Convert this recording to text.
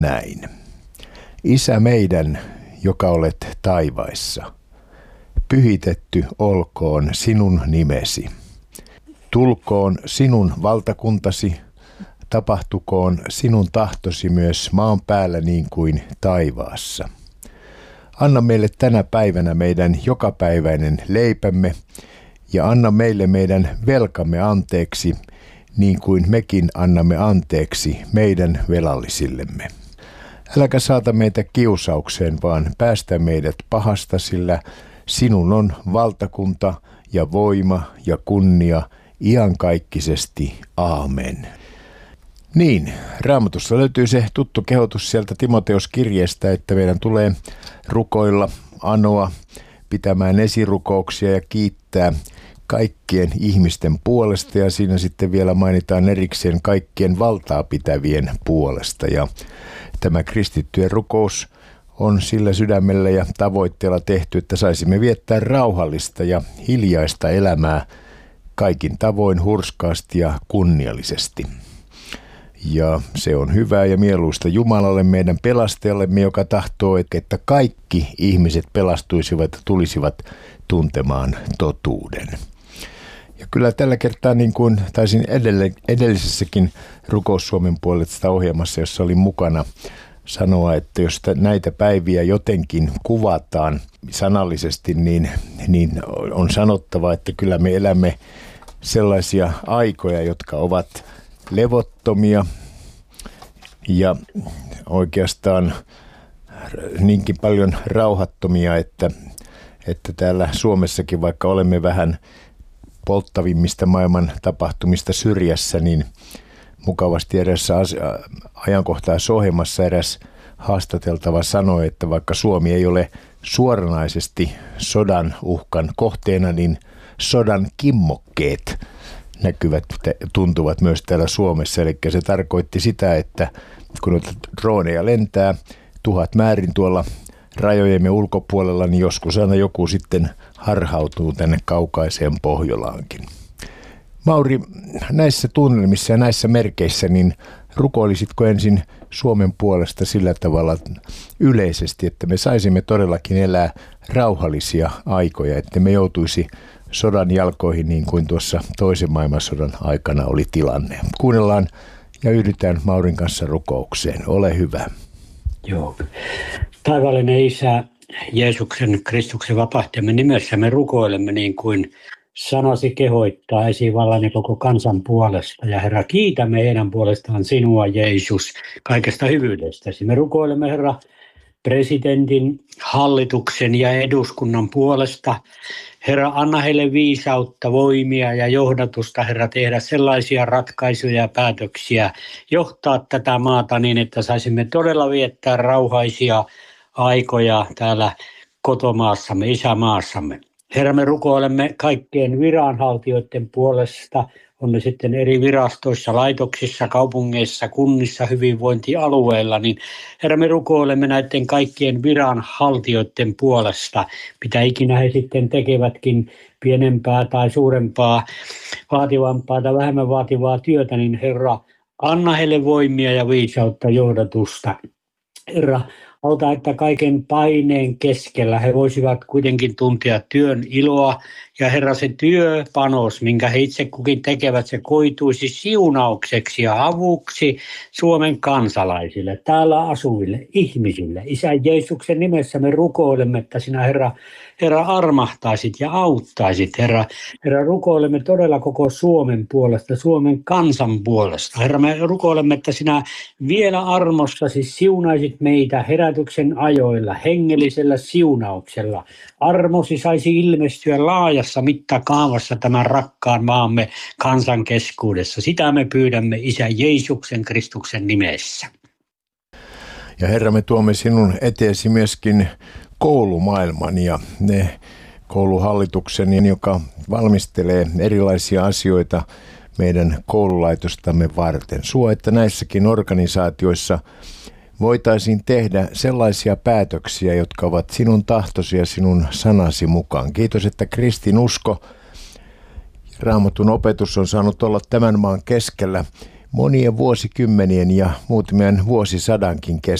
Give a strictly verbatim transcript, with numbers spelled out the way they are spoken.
näin. Isä meidän, joka olet taivaissa, pyhitetty olkoon sinun nimesi. Tulkoon sinun valtakuntasi, tapahtukoon sinun tahtosi myös maan päällä niin kuin taivaassa. Anna meille tänä päivänä meidän jokapäiväinen leipämme ja anna meille meidän velkamme anteeksi, niin kuin mekin annamme anteeksi meidän velallisillemme. Äläkä saata meitä kiusaukseen, vaan päästä meidät pahasta, sillä sinun on valtakunta ja voima ja kunnia iankaikkisesti. Aamen. Niin, Raamatussa löytyy se tuttu kehotus sieltä Timoteus-kirjeestä, että meidän tulee rukoilla, anoa, pitämään esirukouksia ja kiittää kaikkien ihmisten puolesta, ja siinä sitten vielä mainitaan erikseen kaikkien valtaa pitävien puolesta. Ja tämä kristittyjen rukous on sillä sydämellä ja tavoitteella tehty, että saisimme viettää rauhallista ja hiljaista elämää kaikin tavoin hurskaasti ja kunniallisesti. Ja se on hyvää ja mieluista Jumalalle, meidän pelastajallemme, joka tahtoo, että kaikki ihmiset pelastuisivat ja tulisivat tuntemaan totuuden. Ja kyllä tällä kertaa, niin kuin taisin edelle, edellisessäkin Rukous Suomen puolesta ohjelmassa, jossa olin mukana, sanoa, että jos näitä päiviä jotenkin kuvataan sanallisesti, niin, niin on sanottava, että kyllä me elämme sellaisia aikoja, jotka ovat levottomia ja oikeastaan niinkin paljon rauhattomia, että, että täällä Suomessakin, vaikka olemme vähän polttavimmista maailman tapahtumista syrjässä, niin mukavasti erässä ajankohtaisohjelmassa eräs haastateltava sanoi, että vaikka Suomi ei ole suoranaisesti sodan uhkan kohteena, niin sodan kimmokkeet näkyvät, tuntuvat myös täällä Suomessa. Eli se tarkoitti sitä, että kun droneja lentää tuhat määrin tuolla rajojemme ulkopuolella, niin joskus aina joku sitten harhautuu tänne kaukaiseen Pohjolaankin. Mauri, näissä tunnelmissa ja näissä merkeissä, niin rukoilisitko ensin Suomen puolesta sillä tavalla yleisesti, että me saisimme todellakin elää rauhallisia aikoja, että me joutuisi sodan jalkoihin niin kuin tuossa toisen maailmansodan aikana oli tilanne. Kuunnellaan ja yhdytään Maurin kanssa rukoukseen. Ole hyvä. Joo. Taivaallinen Isä, Jeesuksen Kristuksen vapahtajamme nimessä me rukoilemme niin kuin sanasi kehoittaa esivallan ja koko kansan puolesta. Ja Herra, kiitämme heidän puolestaan sinua, Jeesus, kaikesta hyvyydestäsi. Me rukoilemme, Herra, presidentin, hallituksen ja eduskunnan puolesta. Herra, anna heille viisautta, voimia ja johdatusta, Herra, tehdä sellaisia ratkaisuja ja päätöksiä, johtaa tätä maata niin, että saisimme todella viettää rauhaisia aikoja täällä kotomaassamme, isämaassamme. Herra, me rukoilemme kaikkien viranhaltijoiden puolesta, on ne sitten eri virastoissa, laitoksissa, kaupungeissa, kunnissa, hyvinvointialueilla, niin Herra, me rukoilemme näiden kaikkien viranhaltijoiden puolesta, mitä ikinä he sitten tekevätkin pienempää tai suurempaa, vaativampaa tai vähemmän vaativaa työtä, niin Herra, anna heille voimia ja viisautta johdatusta. Herra, auta, että kaiken paineen keskellä he voisivat kuitenkin tuntea työn iloa. Ja Herra, se työpanos, minkä he itse kukin tekevät, se koituisi siunaukseksi ja avuksi Suomen kansalaisille, täällä asuville ihmisille. Isän Jeesuksen nimessä me rukoilemme, että sinä Herra, Herra armahtaisit ja auttaisit. Herra, Herra, rukoilemme todella koko Suomen puolesta, Suomen kansan puolesta. Herra, me rukoilemme, että sinä vielä armossasi siunaisit meitä herätyksen ajoilla, hengellisellä siunauksella. Armosi saisi ilmestyä laajassa mittakaavassa tämän rakkaan maamme kansan keskuudessa. Sitä me pyydämme Isä Jeesuksen Kristuksen nimessä. Ja Herra, me tuomme sinun eteesi myöskin koulumaailman ja ne kouluhallituksen, joka valmistelee erilaisia asioita meidän koululaitostamme varten. Suo, että näissäkin organisaatioissa voitaisiin tehdä sellaisia päätöksiä, jotka ovat sinun tahtosi ja sinun sanasi mukaan. Kiitos, että kristinusko ja Raamatun opetus on saanut olla tämän maan keskellä Monien vuosikymmenien ja muutamien vuosisadankin